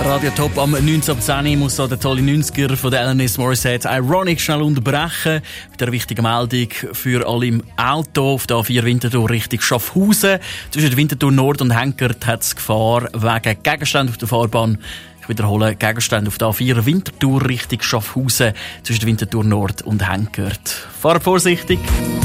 Radio Top am 19.10 muss da der tolle 90er von der Alanis Morissette Ironic schnell unterbrechen. Mit einer wichtigen Meldung für alle im Auto auf der A4 Winterthur Richtung Schaffhausen. Zwischen Winterthur Nord und Henkert hat es Gefahr wegen Gegenständen auf der Fahrbahn. Ich wiederhole, Gegenstände auf der A4 Winterthur Richtung Schaffhausen zwischen Winterthur Nord und Henkert. Fahrt vorsichtig!